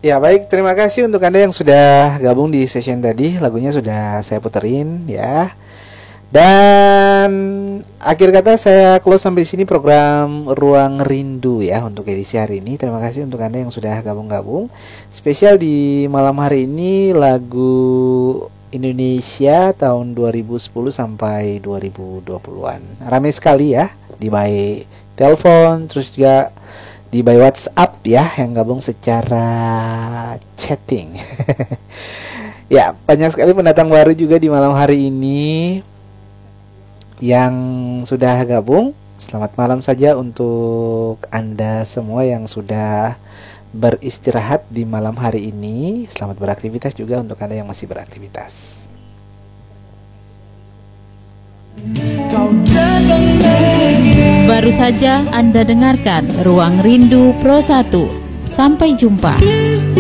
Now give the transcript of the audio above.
Ya baik, terima kasih untuk Anda yang sudah gabung di session tadi. Lagunya sudah saya puterin ya. Dan akhir kata saya close sampai sini program Ruang Rindu ya untuk edisi hari ini. Terima kasih untuk Anda yang sudah gabung-gabung. Spesial di malam hari ini lagu Indonesia tahun 2010 sampai 2020-an. Ramai sekali ya di by telepon, terus juga di by WhatsApp ya yang gabung secara chatting. Ya, banyak sekali pendatang baru juga di malam hari ini yang sudah gabung. Selamat malam saja untuk Anda semua yang sudah beristirahat di malam hari ini. Selamat beraktivitas juga untuk Anda yang masih beraktivitas. Baru saja Anda dengarkan Ruang Rindu Pro 1. Sampai jumpa.